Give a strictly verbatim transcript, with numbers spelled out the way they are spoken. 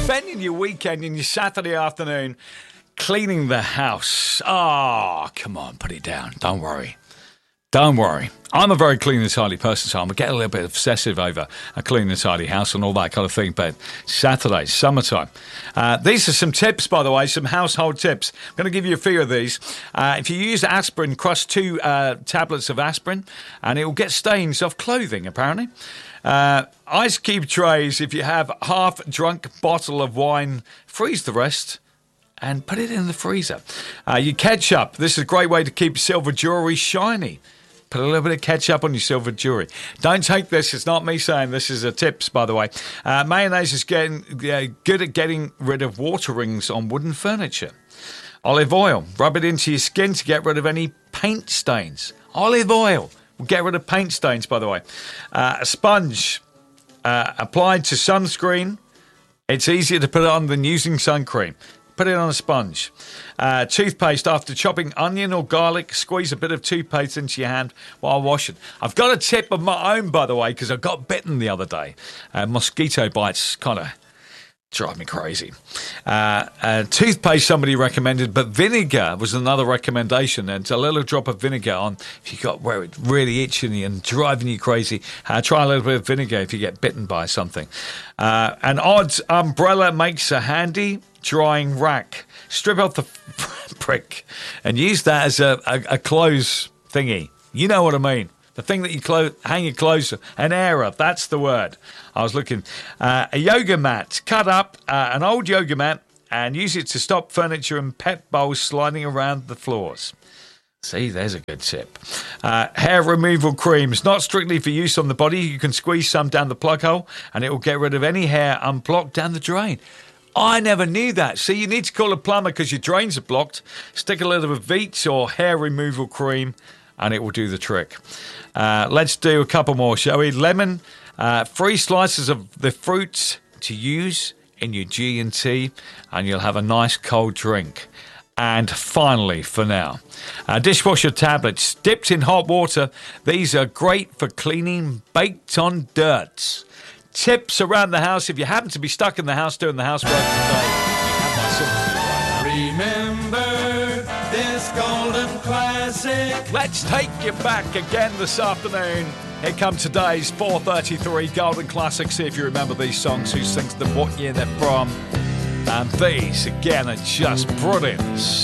spending your weekend and your Saturday afternoon cleaning the house. Oh, come on, put it down. Don't worry. Don't worry. I'm a very clean and tidy person, so I'm going to get a little bit obsessive over a clean and tidy house and all that kind of thing. But Saturday, summertime. Uh, these are some tips, by the way, some household tips. I'm going to give you a few of these. Uh, if you use aspirin, crush two uh, tablets of aspirin, and it will get stains off clothing, apparently. Uh, ice cube trays, if you have half-drunk bottle of wine, freeze the rest and put it in the freezer. Uh, your ketchup, this is a great way to keep silver jewellery shiny. Put a little bit of ketchup on your silver jewellery. Don't take this. It's not me saying this is a tips, by the way. Uh, mayonnaise is getting uh, good at getting rid of water rings on wooden furniture. Olive oil. Rub it into your skin to get rid of any paint stains. Olive oil will get rid of paint stains, by the way. Uh, a sponge uh, applied to sunscreen. It's easier to put it on than using sun cream. Put it on a sponge. Uh, toothpaste, after chopping onion or garlic, squeeze a bit of toothpaste into your hand while washing. I've got a tip of my own, by the way, because I got bitten the other day. Uh, mosquito bites kind of drive me crazy. Uh, uh, toothpaste somebody recommended, but vinegar was another recommendation. And a little drop of vinegar on if you got where it's really itching you and driving you crazy. Uh, try a little bit of vinegar if you get bitten by something. Uh, an odd umbrella makes a handy drying rack. Strip off the brick and use that as a, a, a clothes thingy. You know what I mean. The thing that you clo- hang your clothes on. An error, that's the word. I was looking. Uh, a yoga mat. Cut up uh, an old yoga mat and use it to stop furniture and pet bowls sliding around the floors. See, there's a good tip. Uh, hair removal creams. Not strictly for use on the body. You can squeeze some down the plug hole and it will get rid of any hair unblocked down the drain. I never knew that. See, you need to call a plumber because your drains are blocked. Stick a little of Veets or hair removal cream and it will do the trick. Uh, let's do a couple more, shall we? Lemon, uh, three slices of the fruits to use in your G and T, and you'll have a nice cold drink. And finally, for now, uh, dishwasher tablets dipped in hot water. These are great for cleaning baked-on dirts. Tips around the house. If you happen to be stuck in the house doing the housework today, you have my sympathy right now. Remember this golden classic. Let's take you back again this afternoon. Here come today's four thirty-three Golden Classics. See if you remember these songs, who sings them, what year they're from. And these, again, are just brilliant.